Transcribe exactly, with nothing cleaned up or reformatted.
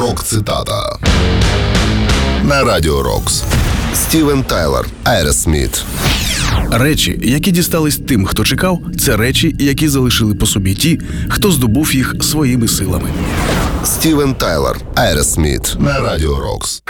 Рок-цитата на Радіо Рокс. Стівен Тайлер, Aerosmith. Речі, які дістались тим, хто чекав, це речі, які залишили по собі ті, хто здобув їх своїми силами. Стівен Тайлер, Aerosmith на Радіо Рокс.